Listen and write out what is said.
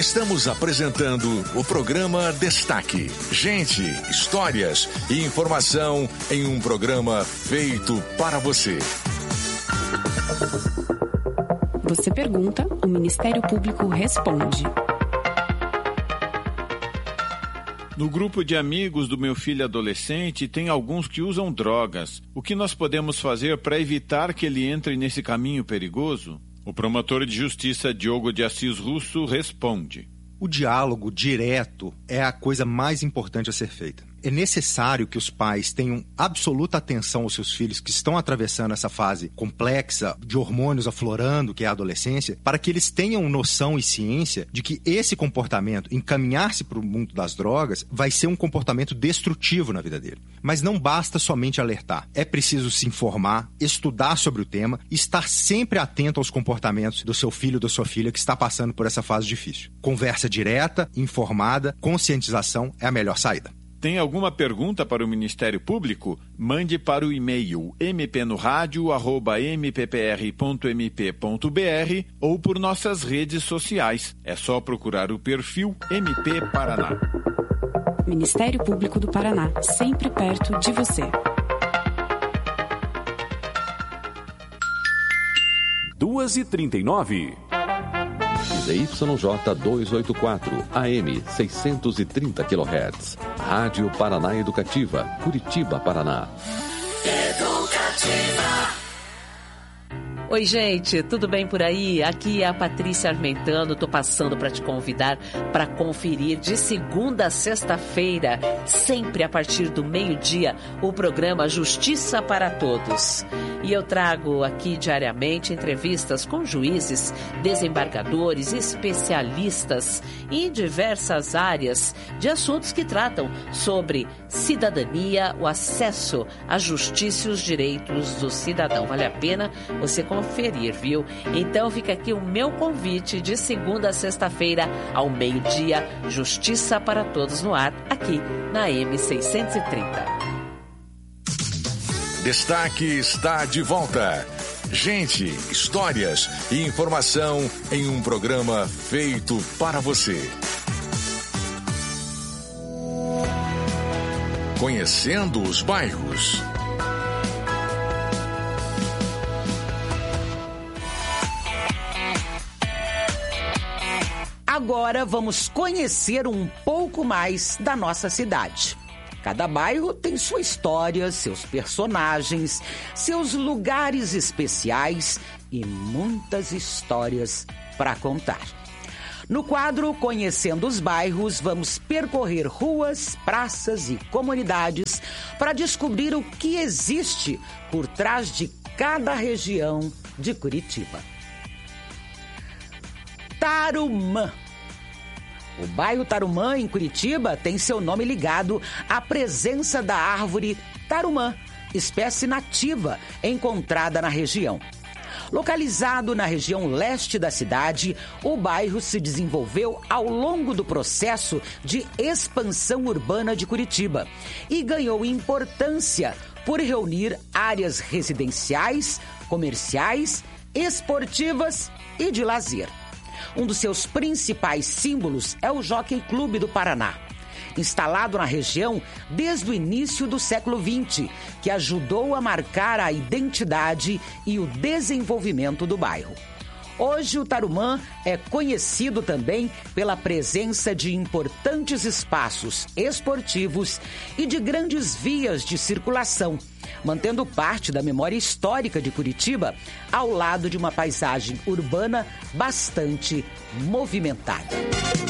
Estamos apresentando o programa Destaque. Gente, histórias e informação em um programa feito para você. Você pergunta, o Ministério Público responde. No grupo de amigos do meu filho adolescente, tem alguns que usam drogas. O que nós podemos fazer para evitar que ele entre nesse caminho perigoso? O promotor de justiça Diogo de Assis Russo responde. O diálogo direto é a coisa mais importante a ser feita. É necessário que os pais tenham absoluta atenção aos seus filhos que estão atravessando essa fase complexa de hormônios aflorando, que é a adolescência, para que eles tenham noção e ciência de que esse comportamento, encaminhar-se para o mundo das drogas, vai ser um comportamento destrutivo na vida dele. Mas não basta somente alertar. É preciso se informar, estudar sobre o tema e estar sempre atento aos comportamentos do seu filho ou da sua filha que está passando por essa fase difícil. Conversa direta, informada, conscientização é a melhor saída. Tem alguma pergunta para o Ministério Público? Mande para o e-mail mpnoradio@mppr.mp.br ou por nossas redes sociais. É só procurar o perfil MP Paraná. Ministério Público do Paraná, sempre perto de você. 2h39. ZYJ 284, AM 630 kHz. Rádio Paraná Educativa, Curitiba, Paraná. Educativa. Oi, gente, tudo bem por aí? Aqui é a Patrícia Armentano, tô passando para te convidar para conferir de segunda a sexta-feira, sempre a partir do meio-dia, o programa Justiça para Todos. E eu trago aqui diariamente entrevistas com juízes, desembargadores, especialistas em diversas áreas de assuntos que tratam sobre cidadania, o acesso à justiça e os direitos do cidadão. Vale a pena você conferir, viu? Então fica aqui o meu convite de segunda a sexta-feira ao meio-dia, Justiça para Todos no ar, aqui na M630. Destaque está de volta. Gente, histórias e informação em um programa feito para você. Conhecendo os bairros. Agora vamos conhecer um pouco mais da nossa cidade. Cada bairro tem sua história, seus personagens, seus lugares especiais e muitas histórias para contar. No quadro Conhecendo os Bairros, vamos percorrer ruas, praças e comunidades para descobrir o que existe por trás de cada região de Curitiba. Tarumã. O bairro Tarumã, em Curitiba, tem seu nome ligado à presença da árvore tarumã, espécie nativa encontrada na região. Localizado na região leste da cidade, o bairro se desenvolveu ao longo do processo de expansão urbana de Curitiba e ganhou importância por reunir áreas residenciais, comerciais, esportivas e de lazer. Um dos seus principais símbolos é o Jockey Clube do Paraná, instalado na região desde o início do século XX, que ajudou a marcar a identidade e o desenvolvimento do bairro. Hoje, o Tarumã é conhecido também pela presença de importantes espaços esportivos e de grandes vias de circulação, mantendo parte da memória histórica de Curitiba ao lado de uma paisagem urbana bastante movimentada.